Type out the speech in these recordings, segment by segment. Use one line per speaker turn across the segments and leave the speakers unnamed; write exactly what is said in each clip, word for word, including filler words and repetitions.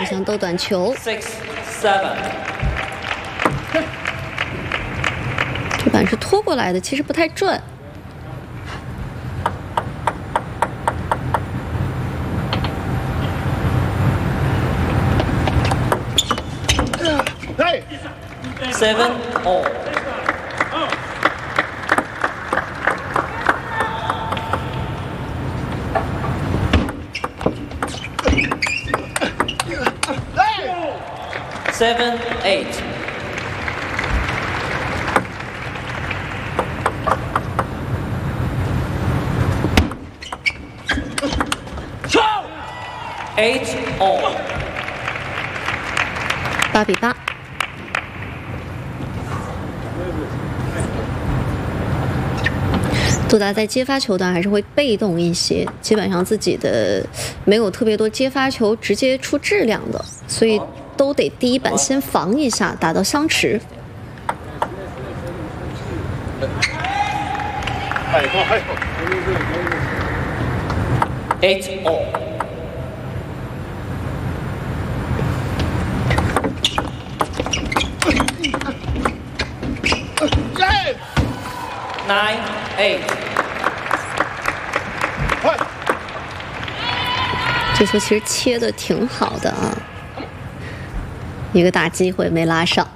想斗短球。
Six, seven.
这板是拖过来的，其实不太转。
Seven all. Seven eight. Eight all.
八比八。杜达在接发球段还是会被动一些，基本上自己的没有特别多接发球直接出质量的，所以都得第一板先防一下，打到相持。
Eight all. Nine eight.
这球其实切的挺好的啊，一个大机会没拉上。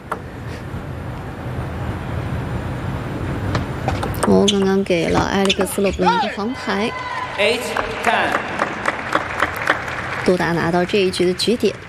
哦，刚刚给了埃里克斯·勒布朗一个黄牌。
Eight ten.
杜达拿到这一局的局点。